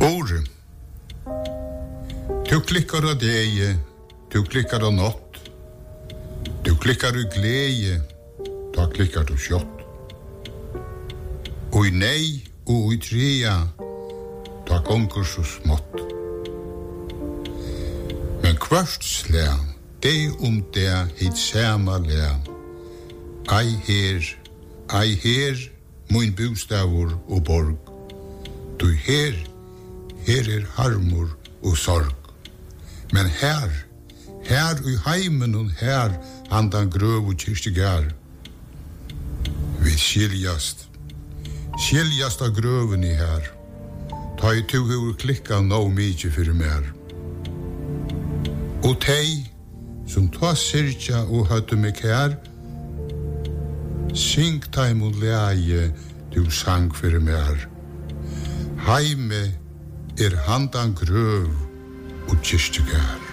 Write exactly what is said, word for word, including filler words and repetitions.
Ore. Du klikkar av deg, du klikkar av nått. Du klikkar av glede, da klikkar du kjott. Og i nei og i trea, da gonger så smått. Men kvart slæ, det om det hit sama læ. Ei her, ei her, mun bostavur og borg. Du her, her er harmur og sorg. Men her, her i heimen og her, handan grøv og kirstigar. Vi skiljast, skiljast av grøven i her. Ta i to hur klikka no mykje fyrir mer. Og tei, som ta sirkja og høtte meg her, syng taim og leie du sang fyrir mer. Heime er handan grøv og kirstigar.